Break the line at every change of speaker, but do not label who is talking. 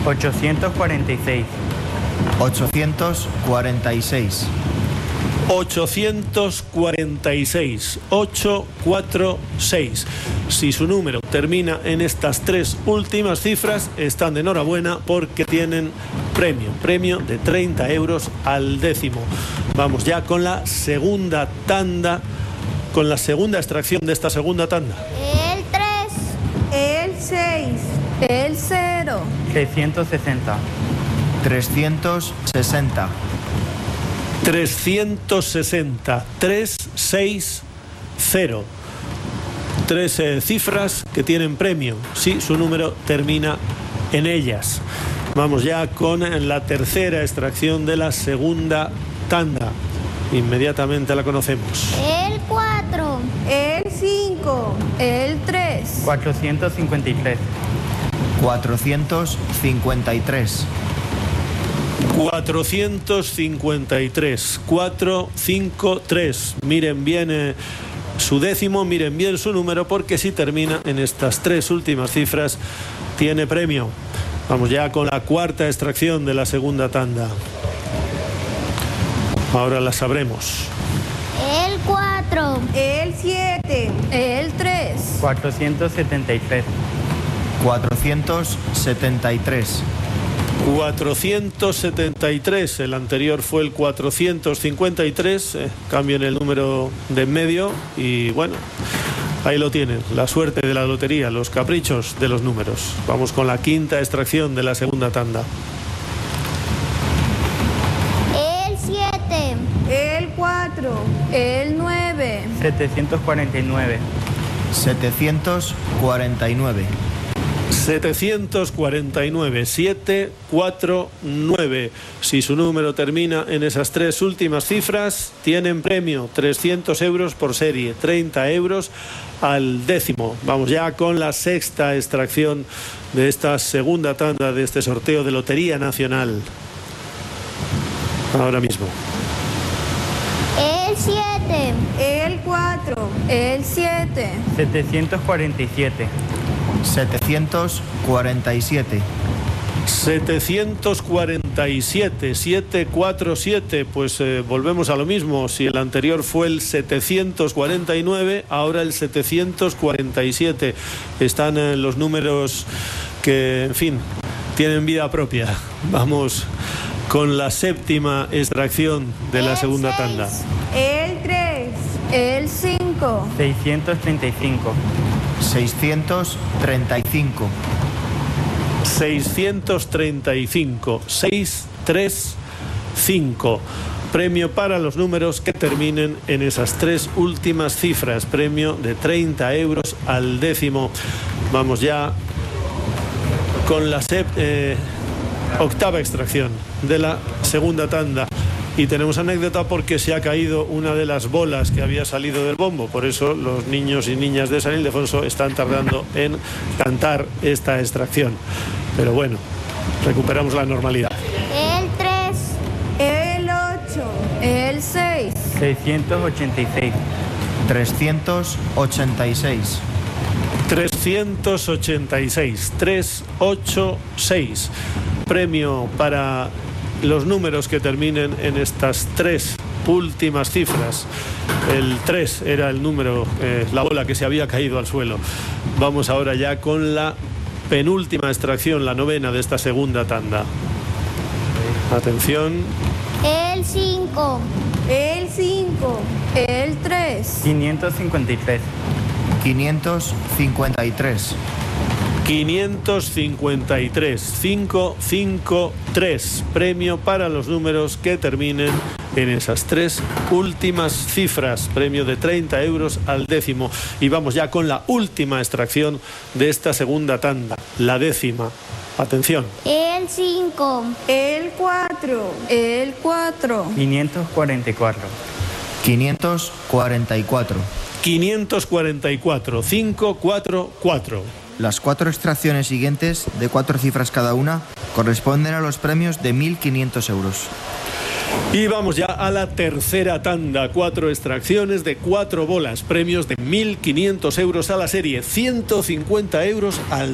846.
846.
846. 846. Si su número termina en estas tres últimas cifras, están de enhorabuena porque tienen premio de 30 euros al décimo. Vamos ya con la segunda tanda, con la segunda extracción de esta segunda tanda.
El 3.
El 6. El 0.
660.
360.
360. 360. Tres cifras que tienen premio si su número termina en ellas. Vamos ya con la tercera extracción de la segunda tanda. Inmediatamente la conocemos.
El 4.
El 5. El 3.
453.
453.
453. 453. Miren bien su décimo, miren bien su número, porque si termina en estas tres últimas cifras, tiene premio. Vamos ya con la cuarta extracción de la segunda tanda. Ahora la sabremos.
El 4.
El 7. El 3.
473.
473.
473. El anterior fue el 453. Cambio en el número de en medio y bueno, ahí lo tienen. La suerte de la lotería, los caprichos de los números. Vamos con la quinta extracción de la segunda tanda.
El 7.
El 4. El 9.
749.
749.
749. 749. Si su número termina en esas tres últimas cifras, tienen premio 300 euros por serie, 30 euros al décimo. Vamos ya con la sexta extracción de esta segunda tanda de este sorteo de Lotería Nacional. Ahora mismo.
El 7.
El 4. El 7.
747.
747.
747. 747. Pues volvemos a lo mismo. Si el anterior fue el 749, ahora el 747. Están los números que, en fin, tienen vida propia. Vamos con la séptima extracción de la segunda tanda.
El 3. El 5.
635.
635.
635. 635. Premio para los números que terminen en esas tres últimas cifras. Premio de 30 euros al décimo. Vamos ya con la octava extracción de la segunda tanda. Y tenemos anécdota porque se ha caído una de las bolas que había salido del bombo. Por eso los niños y niñas de San Ildefonso están tardando en cantar esta extracción. Pero bueno, recuperamos la normalidad.
El 3.
El 8. El 6.
686.
386.
386. 386. Premio para los números que terminen en estas tres últimas cifras. El 3 era el número, la bola que se había caído al suelo. Vamos ahora ya con la penúltima extracción, la novena de esta segunda tanda. Atención.
El 5.
El 5. El 3.
553.
553.
553. 553. Premio para los números que terminen en esas tres últimas cifras. Premio de 30 euros al décimo. Y vamos ya con la última extracción de esta segunda tanda, la décima. Atención.
El 5.
El 4. El 4.
544.
544.
544. 544.
Las cuatro extracciones siguientes, de 4 cifras cada una, corresponden a los premios de 1.500 euros.
Y vamos ya a la tercera tanda. 4 extracciones de 4 bolas. Premios de 1.500 euros a la serie. 150 euros al